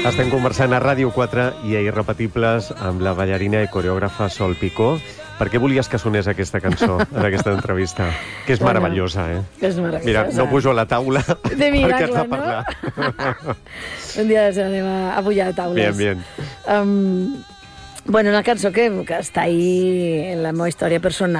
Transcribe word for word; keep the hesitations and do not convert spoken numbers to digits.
Estem conversant a Ràdio quatre i a Irrepetibles amb la ballarina i coreògrafa Sol Picó. Per què volies que sonés aquesta cançó en aquesta entrevista? Que és Bueno, meravellosa, eh? És meravellosa. Mira, no pujo a la taula de miracle, perquè has de no? parlar. Un dia anem a, a pujar a taules. Bien, bien. Um, bueno, una cançó que, que està ahí en la meva història personal.